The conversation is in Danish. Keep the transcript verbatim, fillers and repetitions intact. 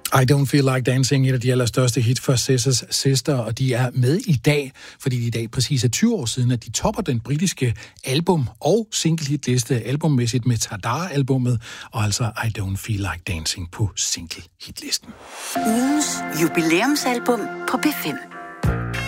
I Don't Feel Like Dancing, et af de allerstørste hit for Scissors Sister, og de er med i dag, fordi det i dag præcis er tyve år siden, at de topper den britiske album- og single-hitliste albummæssigt med Tadar-albummet, og altså I Don't Feel Like Dancing på single-hitlisten. Ugens jubilæumsalbum på B fem.